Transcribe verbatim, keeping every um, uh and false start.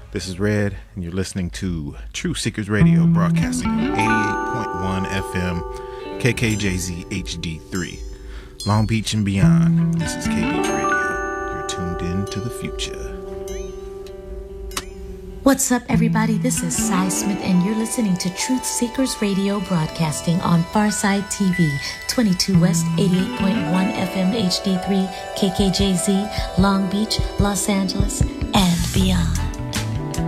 This is Red, and you're listening to True Seekers Radio, broadcasting on eighty-eight point one F M, K K J Z H D three, Long Beach and beyond. This is K Beach Radio. You're tuned in to the future. What's up, everybody? This is Cy Smith, and you're listening to Truth Seekers Radio, broadcasting on Farside T V, twenty-two West, eighty-eight point one F M H D three, K K J Z, Long Beach, Los Angeles, and beyond.